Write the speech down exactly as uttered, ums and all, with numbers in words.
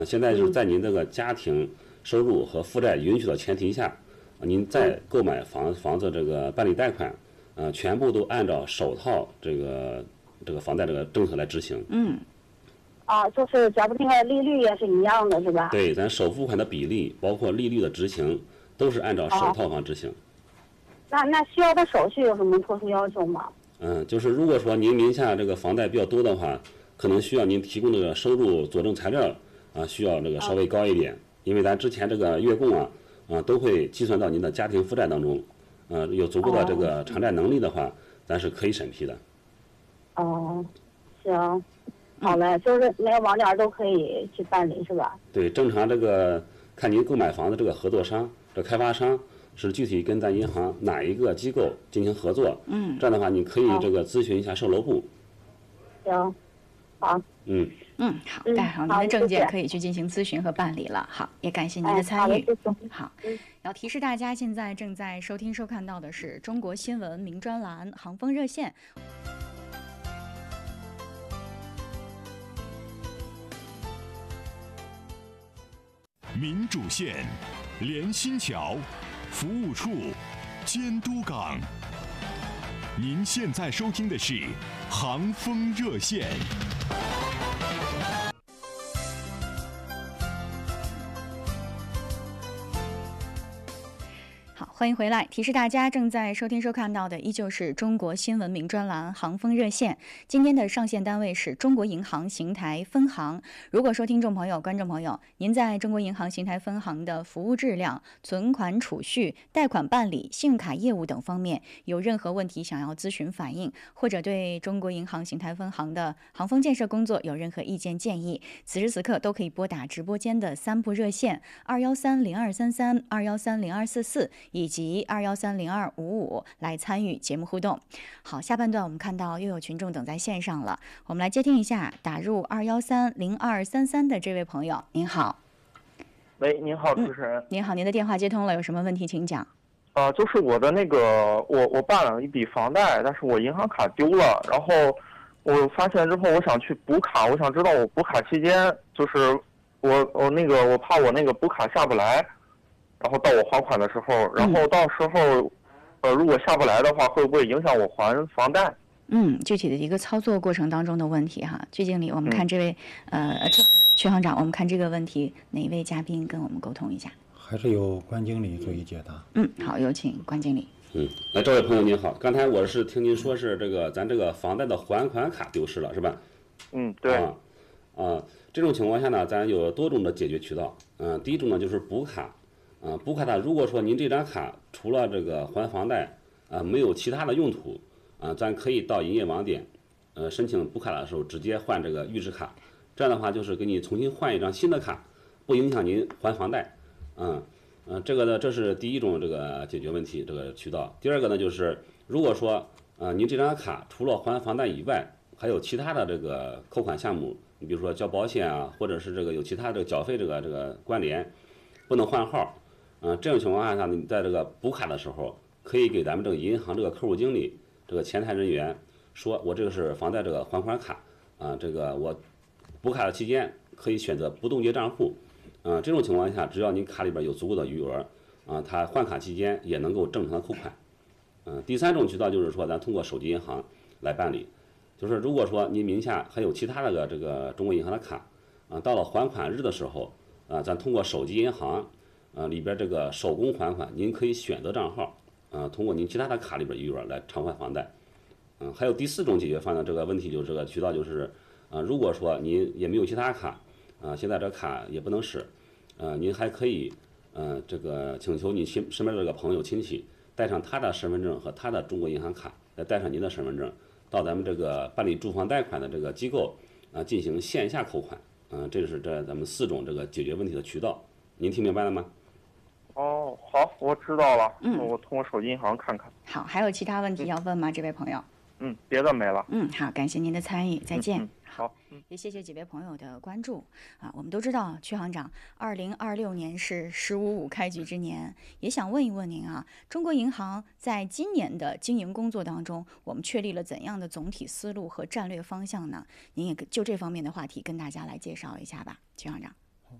现在就是在您这个家庭收入和负债允许的前提下，您再购买房房子这个办理贷款，呃，全部都按照首套这个这个房贷这个政策来执行。 嗯。 啊，就是咱们那个利率也是一样的，是吧？ 对，咱首付款的比例，包括利率的执行，都是按照首套房执行。 那那需要的手续有什么特殊要求吗？ 嗯，就是如果说您名下这个房贷比较多的话，可能需要您提供这个收入佐证材料啊，需要这个稍微高一点，因为咱之前这个月供啊啊都会计算到您的家庭负债当中，呃，有足够的这个偿债能力的话，咱是可以审批的。 哦，行。好嘞，就是每个网点都可以去办理，是吧？ 对，正常这个看您购买房的这个合作商、这开发商是具体跟咱银行哪一个机构进行合作， 嗯， 这样的话你可以这个咨询一下售楼部。 行，好。 嗯嗯，好，带好您的证件可以去进行咨询和办理了。好，也感谢您的参与。好，要提示大家，现在正在收听收看到的是中国新闻明专栏航风热线。 民主线、连心桥、服务处、监督岗。您现在收听的是航风热线。 欢迎回来！提示大家，正在收听收看到的依旧是中国新闻明专栏航风热线。今天的上线单位是中国银行邢台分行。如果说听众朋友、观众朋友，您在中国银行邢台分行的服务质量、存款储蓄、贷款办理、信用卡业务等方面有任何问题想要咨询反映，或者对中国银行邢台分行的航风建设工作有任何意见建议，此时此刻都可以拨打直播间的三部热线二幺三零二三三、二幺三零二四四以及及二幺三零二五五来参与节目互动。好，下半段我们看到又有群众等在线上了，我们来接听一下打入二幺三零二三三的这位朋友。您好。 喂，您好，主持人。 嗯、您好，您的电话接通了，有什么问题请讲。 呃，就是我的那个，我我办了一笔房贷，但是我银行卡丢了，然后我发现之后，我想去补卡，我想知道我补卡期间，就是我我那个我怕我那个补卡下不来。然后到我还款的时候，然后到时候，呃，如果下不来的话，会不会影响我还房贷？ 嗯，具体的一个操作过程当中的问题哈，具经理，我们看这位、嗯、呃，区行长，我们看这个问题哪位嘉宾跟我们沟通一下？ 还是由关经理做一解答。 嗯，好，有请关经理。 嗯，来，这位朋友您好，刚才我是听您说是这个咱这个房贷的还款卡丢失了，是吧？ 嗯，对。 啊，啊，这种情况下呢，咱有多种的解决渠道。嗯、呃，第一种呢就是补卡。啊，补卡呢，如果说您这张卡除了这个还房贷啊，没有其他的用途啊，咱可以到营业网点，呃，申请补卡的时候直接换这个预制卡，这样的话就是给你重新换一张新的卡，不影响您还房贷。嗯嗯、呃，这个呢，这是第一种这个解决问题这个渠道。第二个呢，就是如果说呃您这张卡除了还房贷以外，还有其他的这个扣款项目，你比如说交保险啊，或者是这个有其他的缴费这个这个关联，不能换号。嗯、呃，这种情况下，你在这个补卡的时候，可以给咱们这个银行这个客户经理、这个前台人员说，我这个是房贷这个还款卡，啊、呃，这个我补卡的期间可以选择不冻结账户，嗯、呃，这种情况下，只要您卡里边有足够的余额，啊、呃，它换卡期间也能够正常的扣款。嗯、呃，第三种渠道就是说，咱通过手机银行来办理，就是如果说您名下还有其他的个这个中国银行的卡，啊、呃，到了还款日的时候，啊、呃，咱通过手机银行。呃，里边这个手工还款，您可以选择账号，呃，通过您其他的卡里边余额来偿还房贷。嗯、呃，还有第四种解决方案，这个问题就是这个渠道就是，呃，如果说您也没有其他卡，啊、呃，现在这卡也不能使，呃，您还可以，呃，这个请求你身身边这个朋友亲戚带上他的身份证和他的中国银行卡，再带上您的身份证，到咱们这个办理住房贷款的这个机构啊、呃、进行线下扣款。嗯、呃，这是这咱们四种这个解决问题的渠道，您听明白了吗？ 哦，好，我知道了。 嗯， 我通过手机银行看看。 好，还有其他问题要问吗？嗯、这位朋友？ 嗯，别的没了。 嗯，好，感谢您的参与，再见。 嗯嗯、好， 嗯，也谢谢几位朋友的关注啊。我们都知道，区行长，二零二六年是“十五五”开局之年，也想问一问您啊，中国银行在今年的经营工作当中，我们确立了怎样的总体思路和战略方向呢？您也就这方面的话题跟大家来介绍一下吧，区行长。